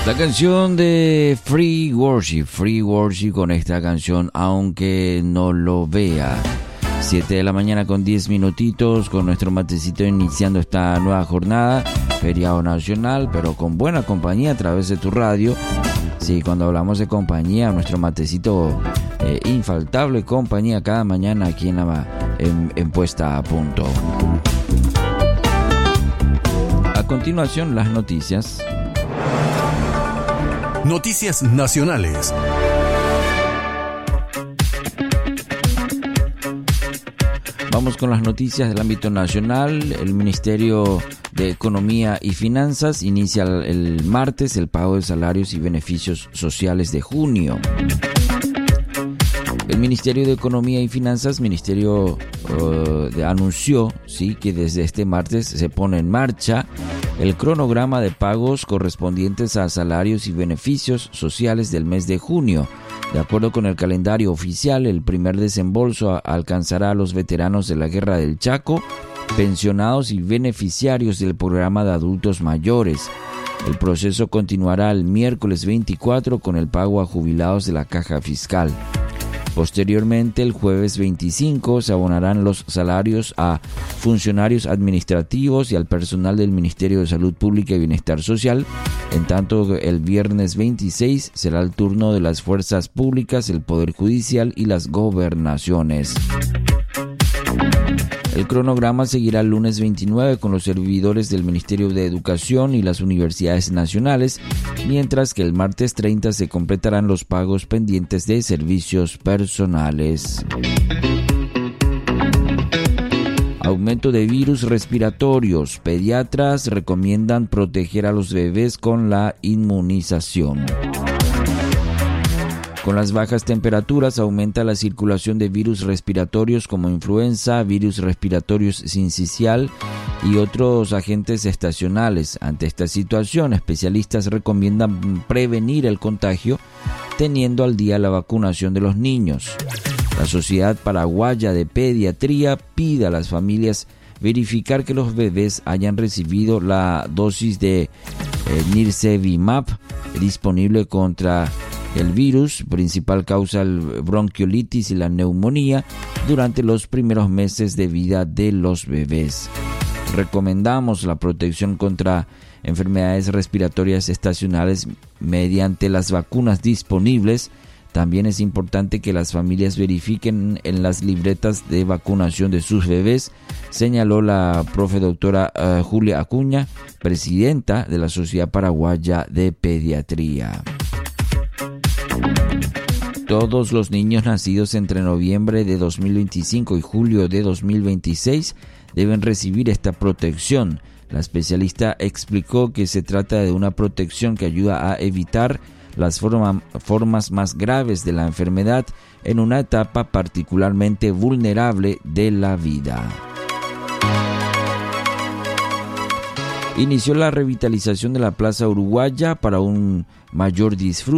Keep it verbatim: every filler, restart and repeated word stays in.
La canción de Free Worship, Free Worship con esta canción, aunque no lo vea. siete de la mañana con diez minutitos, con nuestro matecito iniciando esta nueva jornada, feriado nacional, pero con buena compañía a través de tu radio. Sí, cuando hablamos de compañía, nuestro matecito eh, infaltable compañía cada mañana aquí en la en, en Puesta a Punto. A continuación, las noticias. Noticias nacionales. Vamos con las noticias del ámbito nacional. El Ministerio de Economía y Finanzas inicia el martes el pago de salarios y beneficios sociales de junio. El Ministerio de Economía y Finanzas, Ministerio uh, de, anunció sí, que desde este martes se pone en marcha el cronograma de pagos correspondientes a salarios y beneficios sociales del mes de junio. De acuerdo con el calendario oficial, el primer desembolso alcanzará a los veteranos de la Guerra del Chaco, pensionados y beneficiarios del programa de adultos mayores. El proceso continuará el miércoles veinticuatro con el pago a jubilados de la Caja Fiscal. Posteriormente, el jueves veinticinco, se abonarán los salarios a funcionarios administrativos y al personal del Ministerio de Salud Pública y Bienestar Social. En tanto, el viernes veintiséis será el turno de las fuerzas públicas, el Poder Judicial y las gobernaciones. El cronograma seguirá el lunes veintinueve con los servidores del Ministerio de Educación y las universidades nacionales, mientras que el martes treinta se completarán los pagos pendientes de servicios personales. Aumento de virus respiratorios. Pediatras recomiendan proteger a los bebés con la inmunización. Con las bajas temperaturas aumenta la circulación de virus respiratorios como influenza, virus respiratorios sincicial y otros agentes estacionales. Ante esta situación, especialistas recomiendan prevenir el contagio teniendo al día la vacunación de los niños. La Sociedad Paraguaya de Pediatría pide a las familias verificar que los bebés hayan recibido la dosis de eh, Nirsevimab disponible contra el virus, principal causa el bronquiolitis y la neumonía, durante los primeros meses de vida de los bebés. Recomendamos la protección contra enfermedades respiratorias estacionales mediante las vacunas disponibles. También es importante que las familias verifiquen en las libretas de vacunación de sus bebés, señaló la profe doctora uh, Julia Acuña, presidenta de la Sociedad Paraguaya de Pediatría. Todos los niños nacidos entre noviembre de dos mil veinticinco y julio de dos mil veintiséis deben recibir esta protección. La especialista explicó que se trata de una protección que ayuda a evitar las forma, formas más graves de la enfermedad en una etapa particularmente vulnerable de la vida. Inició la revitalización de la Plaza Uruguaya para un mayor disfrute